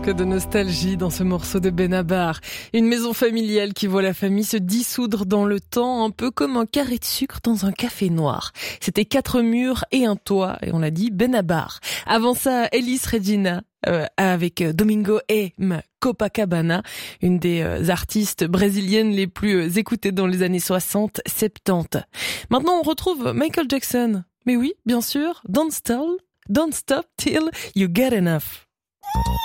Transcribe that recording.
que de nostalgie dans ce morceau de Benabar. Une maison familiale qui voit la famille se dissoudre dans le temps, un peu comme un carré de sucre dans un café noir. C'était 4 murs et un toit, et on l'a dit Benabar. Avant ça, Elis Regina, avec Domingo M. Copacabana, une des artistes brésiliennes les plus écoutées dans les années 60-70. Maintenant, on retrouve Michael Jackson. Mais oui, bien sûr, Don't Stop Till You Get Enough.